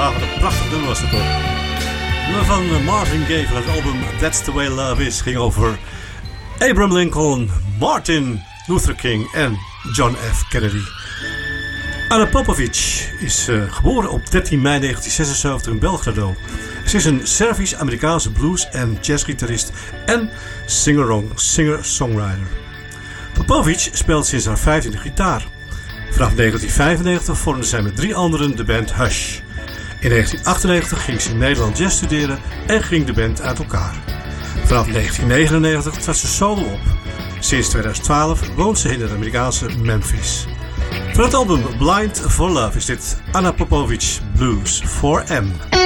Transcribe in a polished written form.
Ah, wat een prachtig nummer was dat toch. Het nummer van Marvin Gaye van het album That's the Way Love Is ging over Abraham Lincoln, Martin Luther King en John F. Kennedy. Anna Popovic is geboren op 13 mei 1976 in Belgrado. Ze is een Servisch-Amerikaanse blues- en jazzgitarist en singer-songwriter. Popovic speelt sinds haar 15e gitaar. Vanaf 1995 vormde zij met 3 anderen de band Hush. In 1998 ging ze in Nederland jazz studeren en ging de band uit elkaar. Vanaf 1999 trad ze solo op. Sinds 2012 woont ze in het Amerikaanse Memphis. Van het album Blind for Love is dit Anna Popovic Blues for M.